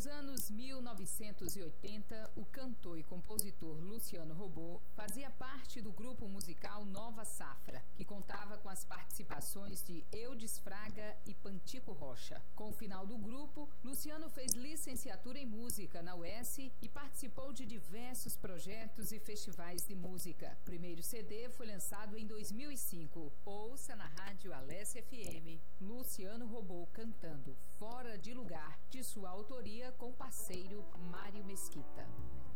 Nos anos 1980, o cantor e compositor Luciano Robô fazia parte do grupo musical Nova Safra, que contava com as participações de Eudes Fraga e Pantico Rocha. Com o final do grupo, Luciano fez licenciatura em música na UES e participou de diversos projetos e festivais de música. O primeiro CD foi lançado em 2005. Ouça na Rádio Alessia FM, Luciano Robô cantando Fora de Lugar, de sua autoria com o parceiro Mário Mesquita.